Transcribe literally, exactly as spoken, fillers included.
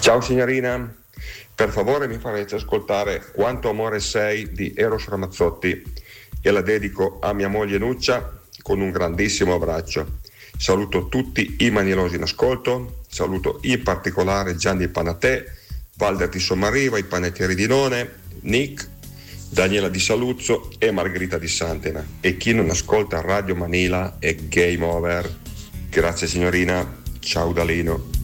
Ciao signorina, per favore mi farete ascoltare Quanto amore sei di Eros Ramazzotti e la dedico a mia moglie Nuccia con un grandissimo abbraccio. Saluto tutti i manilosi in ascolto, saluto in particolare Gianni Panatè, Valder di Sommariva, i panettieri di None, Nick, Daniela di Saluzzo e Margherita di Santena. E chi non ascolta Radio Manila è game over. Grazie signorina, ciao Dalino.